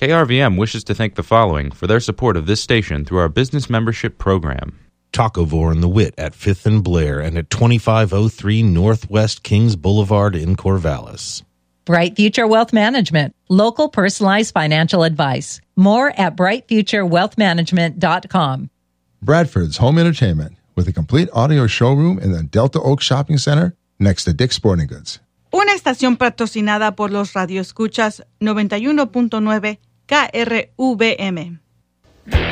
KRVM wishes to thank the following for their support of this station through our business membership program. Tacovore and the Wit at 5th and Blair and at 2503 Northwest Kings Boulevard in Corvallis. Bright Future Wealth Management, local personalized financial advice. More at brightfuturewealthmanagement.com. Bradford's Home Entertainment, with a complete audio showroom in the Delta Oak Shopping Center next to Dick's Sporting Goods. Una estación patrocinada por los radioescuchas 91.9 KRVM.